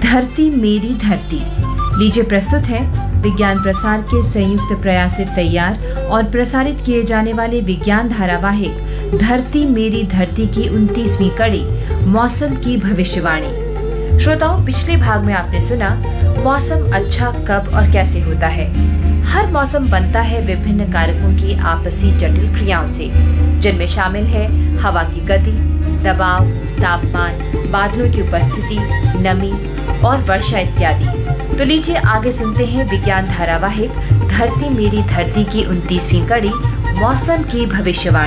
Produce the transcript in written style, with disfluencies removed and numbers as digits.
धरती मेरी धरती। लीजिए प्रस्तुत है विज्ञान प्रसार के संयुक्त प्रयास से तैयार और प्रसारित किए जाने वाले विज्ञान धारावाहिक धरती मेरी धरती की 29वीं कड़ी मौसम की भविष्यवाणी। श्रोताओं, पिछले भाग में आपने सुना मौसम अच्छा कब और कैसे होता है। हर मौसम बनता है विभिन्न कारकों की आपसी जटिल क्रियाओं से, जिनमें शामिल है हवा की गति, दबाव, तापमान, बादलों की उपस्थिति, नमी और वर्षा इत्यादि। तो लीजिए आगे सुनते हैं विज्ञान धारावाहिक धरती मेरी धरती की 29वीं कड़ी मौसम की भविष्यवाणी।